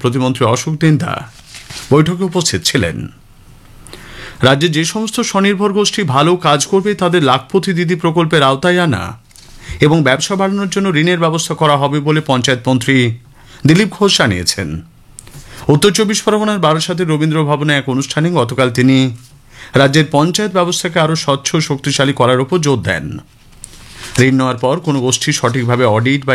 প্রতিমন্ত্রী অশোক দিন্দা বৈঠকে উপস্থিত ছিলেন। রাজ্যে যে সমস্ত স্বনির্ভর গোষ্ঠী ভালো কাজ করবে তাদের লাখপতি দিদি প্রকল্পের আওতায় আনা এবং ব্যবসা বাড়ানোর জন্য ঋণের ব্যবস্থা করা হবে বলে পঞ্চায়েত মন্ত্রী দিলীপ ঘোষ জানিয়েছেন। উত্তর 24 পরগনার বারাসাতের রবীন্দ্র ভবনে এক অনুষ্ঠানে গতকাল তিনি রাজ্যের পঞ্চায়েত ব্যবস্থাকে আরও স্বচ্ছ শক্তিশালী করার উপর জোর দেন। ঋণ নেওয়ার পর কোনো গোষ্ঠী সঠিকভাবে অডিট বা